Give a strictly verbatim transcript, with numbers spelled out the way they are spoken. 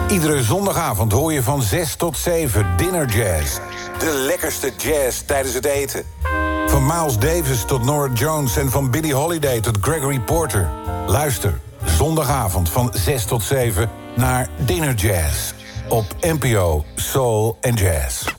Iedere zondagavond hoor je van zes tot zeven Dinner Jazz. De lekkerste jazz tijdens het eten. Van Miles Davis tot Norah Jones en van Billie Holiday tot Gregory Porter. Luister zondagavond van zes tot zeven naar Dinner Jazz op N P O Soul and Jazz.